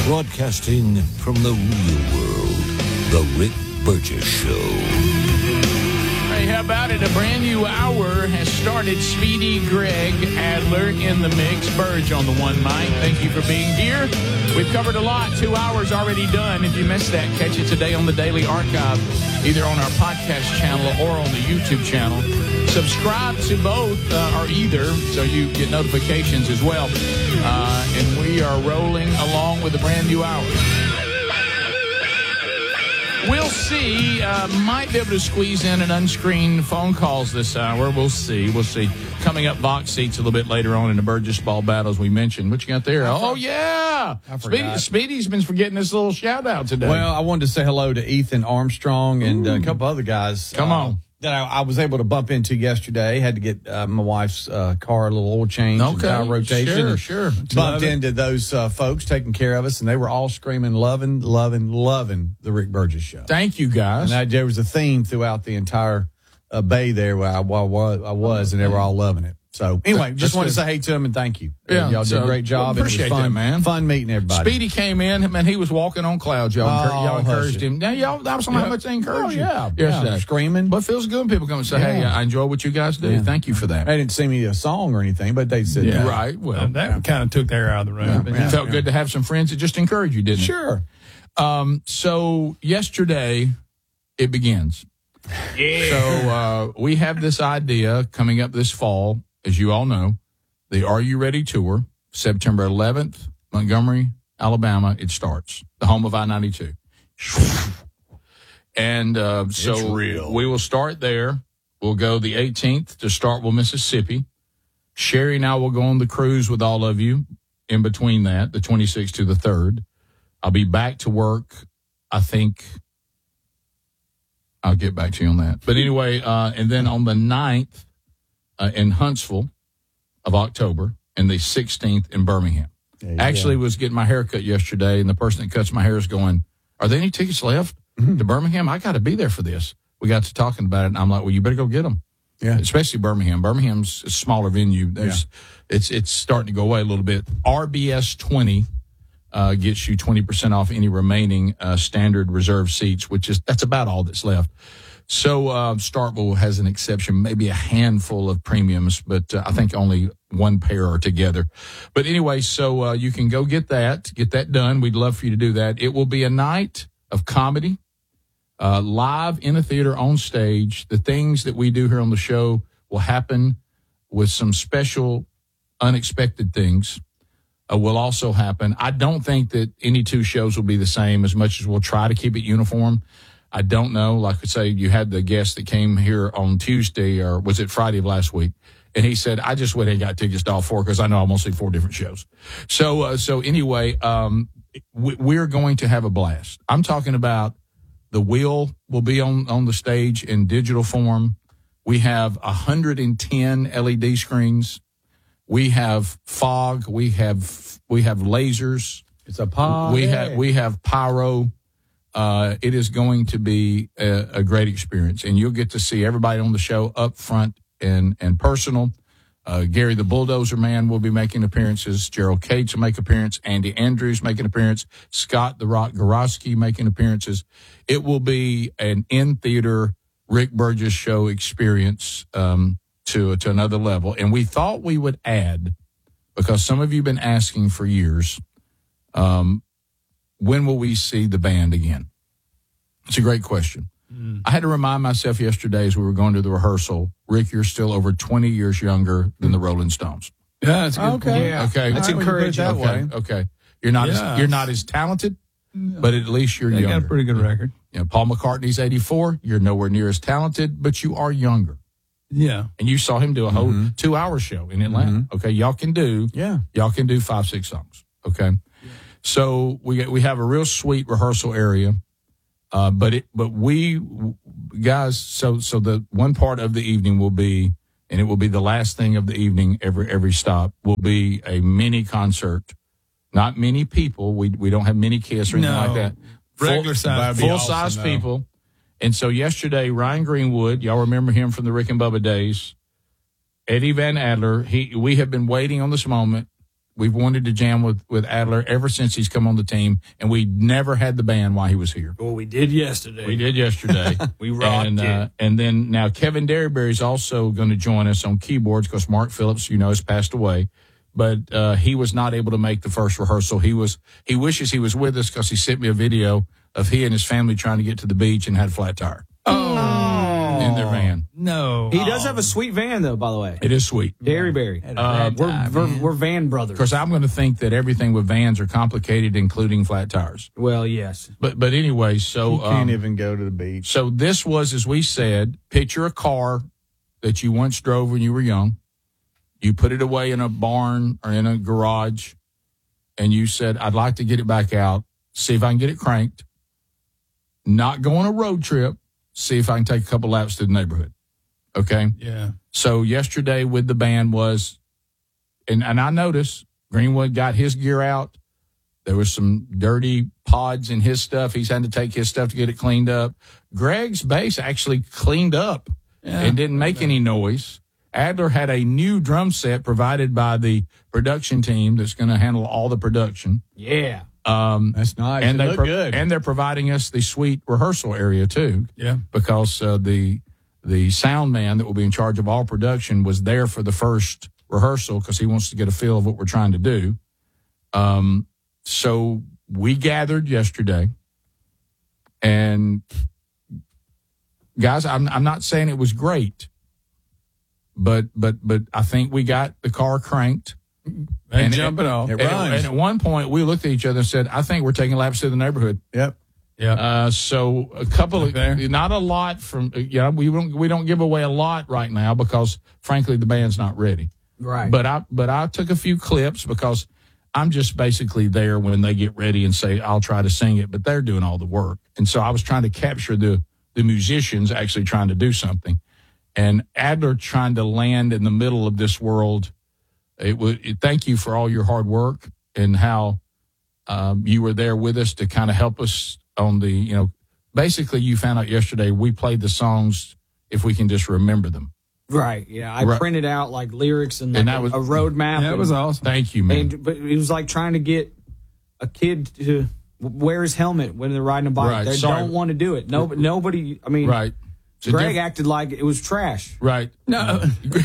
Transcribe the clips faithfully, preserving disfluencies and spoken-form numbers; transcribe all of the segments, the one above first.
Broadcasting from the real world, The Rick Burgess Show. Hey, how about it? A brand new hour has started. Speedy, Greg, Adler in the mix. Burge on the one mic. Thank you for being here. We've covered a lot. Two hours already done. If you missed that, catch it today on the Daily Archive, either on our podcast channel or on the YouTube channel. Subscribe to both uh, or either so you get notifications as well. Uh, and we are rolling along with a brand new hour. We'll see. Uh, might be able to squeeze in an unscreened phone calls this hour. We'll see. We'll see. Coming up, box seats a little bit later on in the Burgess Ball battles we mentioned. What you got there? Oh, yeah. Speedy, Speedy's been forgetting this little shout-out today. Well, I wanted to say hello to Ethan Armstrong and uh, a couple other guys. Come uh, on. That I, I was able to bump into yesterday. Had to get uh, my wife's uh, car a little oil change, Okay. and tire rotation. Sure, sure. Bumped into those uh, folks taking care of us, and they were all screaming, loving, loving, loving the Rick Burgess Show. Thank you, guys. And I, there was a theme throughout the entire uh, bay there where I, where I was, and they were all loving it. So, anyway, just wanted to say hey to them and thank you. Yeah, y'all so, did a great job. Well, appreciate it was fun, that, man. Fun meeting everybody. Speedy came in, man. He was walking on clouds. Y'all, Oh, encour- y'all encouraged hush him. Now, y'all, that was how Yeah. much they encouraged Oh, you. yeah. Yesterday. Yeah, screaming. But it feels good when people come and say, Yeah. hey, I enjoy what you guys do. Yeah. Thank you for that. They didn't sing me a song or anything, but they said that. Right. Well, Uh, that kind of took the air out of the room. it felt good to have some friends that just encourage you, didn't it? Sure. Um, so yesterday it begins. Yeah. So uh, we have this idea coming up this fall, as you all know, the Are You Ready Tour, September eleventh, Montgomery, Alabama. It starts, the home of I ninety-two. And uh, so It's real. we will start there. We'll go the eighteenth to Starkville, Mississippi. Sherry and I will go on the cruise with all of you in between that, the twenty-sixth to the third. I'll be back to work, I think. I'll get back to you on that. But anyway, uh, and then on the ninth uh, in Huntsville of October and the sixteenth in Birmingham. Actually go. was getting my hair cut yesterday, and the person that cuts my hair is going, are there any tickets left Mm-hmm. to Birmingham? I got to be there for this. We got to talking about it, and I'm like, well, you better go get them. Yeah. Especially Birmingham. Birmingham's a smaller venue. There's, it's it's starting to go away a little bit. R B S twenty uh, gets you twenty percent off any remaining uh, standard reserve seats, which is that's about all that's left. So uh, Starkville has an exception, maybe a handful of premiums, but uh, I think only one pair are together. But anyway, so uh, you can go get that, get that done. We'd love for you to do that. It will be a night of comedy. Uh, live in a theater on stage. The things that we do here on the show will happen with some special, unexpected things uh, will also happen. I don't think that any two shows will be the same as much as we'll try to keep it uniform. I don't know. Like I say, you had the guest that came here on Tuesday, or was it Friday of last week? And he said, I just went and got tickets to all four because I know I'm going to see four different shows. So, uh, so anyway, um, we, we're going to have a blast. I'm talking about the wheel will be on, on the stage in digital form. We have one hundred ten L E D screens. We have fog. We have we have lasers. It's a pod. We have we have pyro. Uh, it is going to be a, a great experience, and you'll get to see everybody on the show up front and and personal. Uh, Gary the Bulldozer Man will be making appearances. Gerald Cates will make appearance. Andy Andrews making appearance. Scott the Rock Gorosky making appearances. It will be an in-theater Rick Burgess Show experience um, to to another level. And we thought we would add, because some of you have been asking for years, um, when will we see the band again? It's a great question. I had to remind myself yesterday as we were going to the rehearsal, Rick, you're still over twenty years younger than the Rolling Stones. Yeah, that's a good. Okay. Yeah. Okay. That's All right, when you put it encouraging. that Okay. way. Okay. You're not Yes. as you're not as talented, but at least you're They younger. got a pretty good record. You know, Paul McCartney's eighty-four. You're nowhere near as talented, but you are younger. Yeah. And you saw him do a whole Mm-hmm. two-hour show in Atlanta. Okay, y'all can do Yeah. y'all can do five, six songs. Okay, so we we have a real sweet rehearsal area, uh, but it but we guys. So so the one part of the evening will be, and it will be the last thing of the evening. Every every stop will be a mini concert. Not many people. We we don't have many kids or anything No. like that. Regular size. That'd be Full awesome, size though. people. And so yesterday, Ryan Greenwood, y'all remember him from the Rick and Bubba days. Eddie Van Adler, he we have been waiting on this moment. We've wanted to jam with, with Adler ever since he's come on the team, and we never had the band while he was here. Well, we did yesterday. We did yesterday. We rocked and, it. Uh, and then now Kevin Derryberry is also going to join us on keyboards because Mark Phillips, you know, has passed away. But uh, he was not able to make the first rehearsal. He was he wishes he was with us because he sent me a video of he and his family trying to get to the beach and had a flat tire Oh. in their van. No. He does have a sweet van, though, by the way. It is sweet. Derryberry. Uh, we're, time, we're, man. we're van brothers. Of course, I'm going to think that everything with vans are complicated, including flat tires. Well, yes. But but anyway, so You can't um, even go to the beach. so this was, as we said, picture a car that you once drove when you were young. You put it away in a barn or in a garage, and you said, I'd like to get it back out, see if I can get it cranked, not go on a road trip, see if I can take a couple laps to the neighborhood. Okay? Yeah. So yesterday with the band was, and, and I noticed Greenwood got his gear out. There was some dirty pods in his stuff. He's had to take his stuff to get it cleaned up. Greg's bass actually cleaned up Yeah. and didn't make any noise. Adler had a new drum set provided by the production team that's going to handle all the production. Yeah. Um, That's nice. and It they looked pro- good. and they're providing us the suite rehearsal area too, Yeah. because uh, the the sound man that will be in charge of all production was there for the first rehearsal because he wants to get a feel of what we're trying to do. Um, so we gathered yesterday, and guys, I'm I'm not saying it was great, but but but I think we got the car cranked. And jump it off. It And, runs. and at one point, we looked at each other and said, "I think we're taking laps through the neighborhood." Yep. Yeah. Uh, so a couple of, There. not a lot from, yeah, we don't we don't give away a lot right now because frankly the band's not ready. Right. But I but I took a few clips because I'm just basically there when they get ready and say I'll try to sing it, but they're doing all the work. And so I was trying to capture the the musicians actually trying to do something, and Adler trying to land in the middle of this world. It would it, thank you for all your hard work and how um, you were there with us to kind of help us on the, you know, basically you found out yesterday we played the songs if we can just remember them. Right. Yeah. I Right. printed out like lyrics and, And like, that was- a road map. Yeah, it and- was awesome. Thank you, man. And, but it was like trying to get a kid to wear his helmet when they're riding a bike. Right, They sorry. don't want to do it. No, nobody. I mean, Right. It's a Greg diff- acted like it was trash. right. No.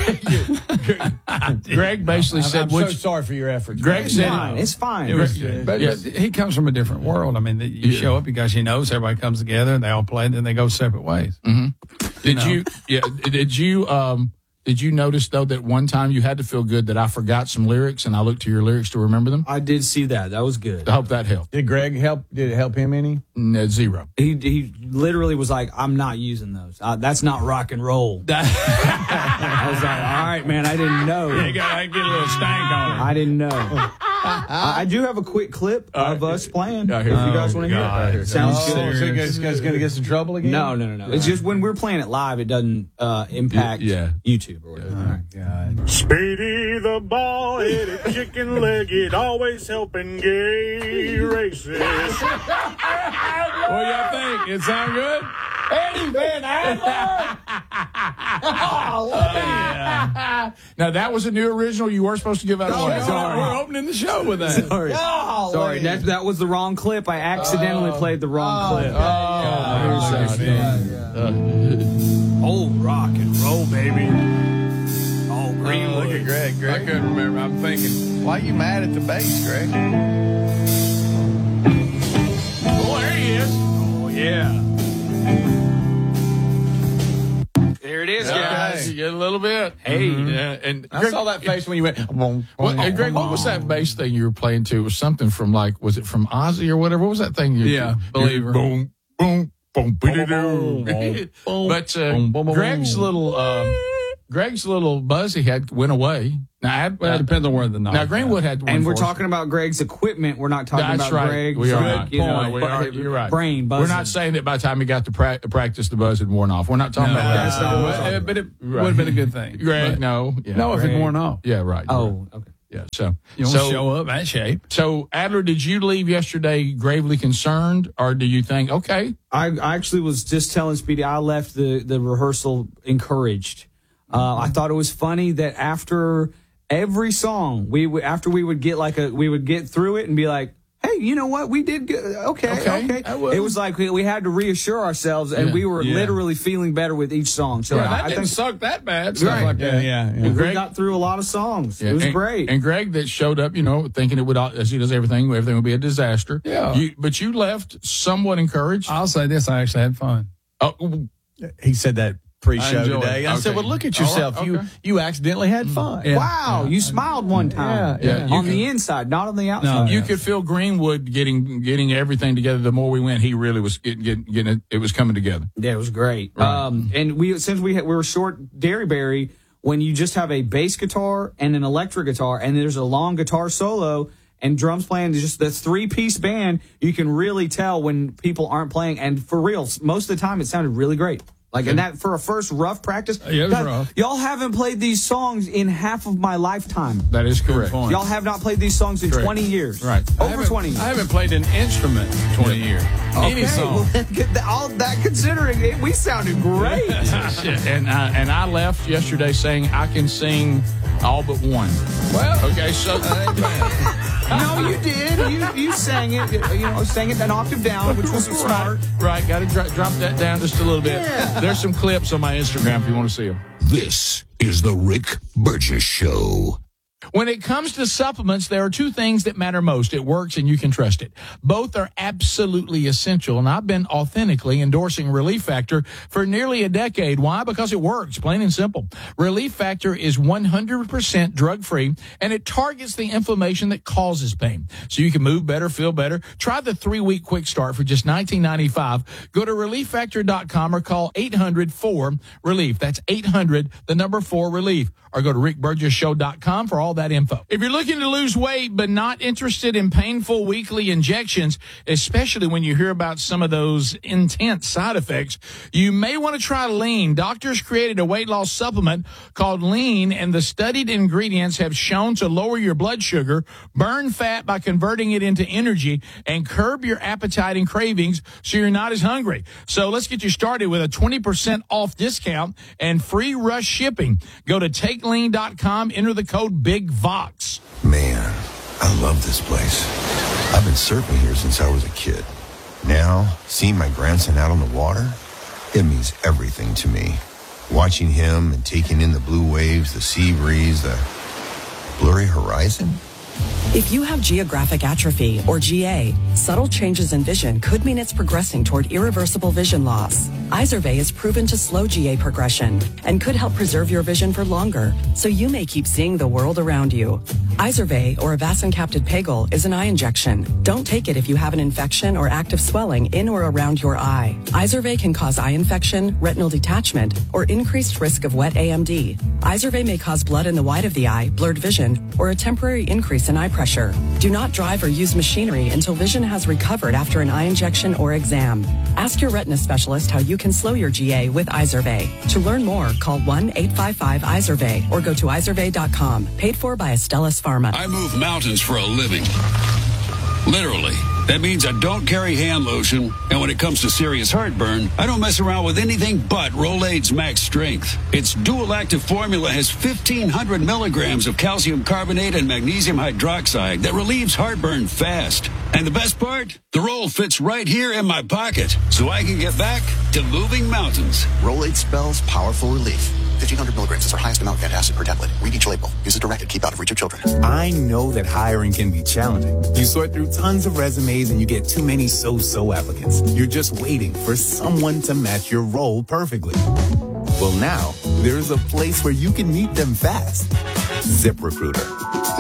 Greg basically I'm, said, I'm so which, sorry for your efforts. Greg It's said, fine. It's fine. It was, Yeah. but Yeah. he comes from a different world. I mean, you Yeah. show up because he knows everybody comes together and they all play, and then they go separate ways. did know. you, yeah, did you, um, did you notice though that one time you had to feel good that I forgot some lyrics and I looked to your lyrics to remember them? I did see that. That was good. I hope that helped. Did Greg help? Did it help him any? No, zero. He he literally was like, "I'm not using those. Uh, that's not rock and roll." I was like, "All right, man. I didn't know. You got to get a little stank on I didn't know." I, I do have a quick clip of us playing. Yeah, here if we you go. guys want to hear God. it, sounds Oh, good. so you guys, guys going to get some trouble again? No, no, no, no. It's just when we're playing it live, it doesn't uh, impact Yeah. YouTube or whatever. All right. God. Speedy the ball-headed chicken-legged, always helping gay races. What do y'all think? It sound good? Eddie Van Adler! Now that was a new original you weren't supposed to give out away. Sorry. We're opening the show with that. Sorry, sorry. That that was the wrong clip. I accidentally played the wrong clip. Old rock and roll, baby. Oh, Greenwood. Look at Greg. Greg. I couldn't remember. I'm thinking, Why are you mad at the bass, Greg? Oh, there he is. Oh yeah. There it is, guys. You get a little bit. Hey. Yeah, and I Greg, saw that face when you went. What, and Greg, what was that bass thing you were playing to? It was something from like, was it from Ozzy or whatever? What was that thing? You, Yeah, you- Believer. Boom, boom, boom, boom, boom, boom. boom, But uh, boom, boom, boom, Greg's boom. little, uh, Greg's little buzz he had went away. Now, I, well, it depends on where the now Greenwood had one And we're for us. talking about Greg's equipment. We're not talking That's about right. Greg's We are like, not. you know, No, we are. You're right. brain We're buzzing. not saying that by the time he got to pra- practice, the buzz had worn off. We're not talking No, about that. that's not what we're Well, talking uh, but it Right. would have been a good thing. Greg, But- no. Yeah, No, if it Greg. worn off. Yeah, right. you're right. Oh, okay. Yeah, so. You don't so, show up that shape. So, Adler, did you leave yesterday gravely concerned, or do you think, okay, I, I actually was just telling Speedy I left the, the rehearsal encouraged. Uh, I thought it was funny that after every song we would, after we would get like a, we would get through it and be like, hey, you know what? We did good. Okay, Okay, okay. I will. It was like we, we had to reassure ourselves, and Yeah, we were yeah. literally feeling better with each song. So Yeah, I, that I didn't think suck that bad. Stuff Right. like that. Yeah, yeah. we Greg- got through a lot of songs. Yeah, It was and, great. And Greg that showed up, you know, thinking it would, as he does everything, everything would be a disaster. Yeah. You, but you left somewhat encouraged. I'll say this: I actually had fun. Oh, He said that pre-show I enjoyed today. it. I said, Okay. well, look at All right, yourself. You okay. you accidentally had fun. Yeah. Wow, you smiled one time. Yeah, yeah. on You the can- inside, not on the outside. you could feel Greenwood getting getting everything together. The more we went, he really was getting, getting, getting it, it was coming together. Yeah, it was great. Right. Um, and we since we had, we were short Derryberry, when you just have a bass guitar and an electric guitar, and there's a long guitar solo and drums playing, just the three piece band, you can really tell when people aren't playing. And for real, most of the time, it sounded really great. Like, and that for a first rough practice, Yeah, it was God, rough. y'all haven't played these songs in half of my lifetime. That is correct. point. Y'all have not played these songs in Correct. twenty years. Right. I Over haven't- twenty years. I haven't played an instrument in twenty years. Any Okay, song. well, get that- all that considering, it, we sounded great. and I, and I left yesterday saying I can sing all but one. Well, Okay, so No, you did. You you sang it. You know, sang it an octave down, which was smart. right, got to dro- drop that down just a little bit. Yeah. There's some clips on my Instagram if you want to see them. This is the Rick Burgess Show. When it comes to supplements, there are two things that matter most. It works and you can trust it. Both are absolutely essential, and I've been authentically endorsing Relief Factor for nearly a decade. Why? Because it works, plain and simple. Relief Factor is one hundred percent drug-free, and it targets the inflammation that causes pain. So you can move better, feel better. Try the three-week quick start for just nineteen ninety-five dollars. Go to relief factor dot com or call eight hundred four relief. That's eight hundred, the number four relief. Or go to rick burgess show dot com for all that info. If you're looking to lose weight but not interested in painful weekly injections, especially when you hear about some of those intense side effects, you may want to try Lean. Doctors created a weight loss supplement called Lean, and the studied ingredients have shown to lower your blood sugar, burn fat by converting it into energy, and curb your appetite and cravings so you're not as hungry. So let's get you started with a twenty percent off discount and free rush shipping. Go to take lean dot com, enter the code BIGVOX. Man, I love this place. I've been surfing here since I was a kid. Now, seeing my grandson out on the water, it means everything to me. Watching him and taking in the blue waves, the sea breeze, the blurry horizon. If you have geographic atrophy, or G A, subtle changes in vision could mean it's progressing toward irreversible vision loss. Izervay is proven to slow G A progression and could help preserve your vision for longer, so you may keep seeing the world around you. Izervay, or avacincaptad pegol, is an eye injection. Don't take it if you have an infection or active swelling in or around your eye. Izervay can cause eye infection, retinal detachment, or increased risk of wet A M D. Izervay may cause blood in the white of the eye, blurred vision, or a temporary increase in eye pressure. Do not drive or use machinery until vision has recovered after an eye injection or exam. Ask your retina specialist how you can slow your G A with Izervay. To learn more, call one eight five five Izervay or go to izervay dot com. Paid for by Astellas Pharma. I move mountains for a living. Literally. That means I don't carry hand lotion, and when it comes to serious heartburn, I don't mess around with anything but Rolaids Max Strength. Its dual active formula has fifteen hundred milligrams of calcium carbonate and magnesium hydroxide that relieves heartburn fast. And the best part? The roll fits right here in my pocket, so I can get back to moving mountains. Rolaids spells powerful relief. fifteen hundred milligrams is our highest amount of antacid per tablet. Read each label. Use as directed. Keep out of reach of children. I know that hiring can be challenging. You sort through tons of resumes and you get too many so-so applicants. You're just waiting for someone to match your role perfectly. Well, now, there's a place where you can meet them fast. ZipRecruiter.